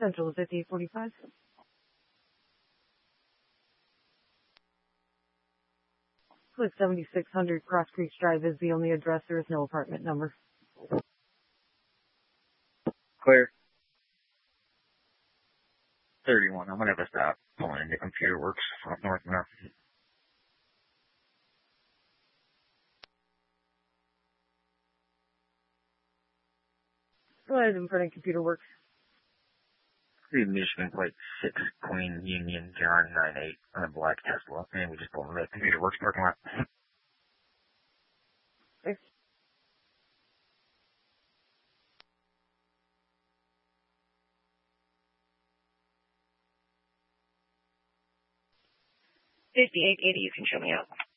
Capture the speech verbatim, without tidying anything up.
Central is fifty-eight forty-five. Click seventy-six hundred Cross Creek Drive is the only address. There is no apartment number. Clear. thirty-one. I'm going to have to stop pulling into Computer Works up north now. Go ahead in front of Computer Works. Three Michigan Plate six Queen Union John nine eight on a black Tesla. And we just pulled into the Computer Works parking lot. Thanks. fifty-eight eighty, you can show me out.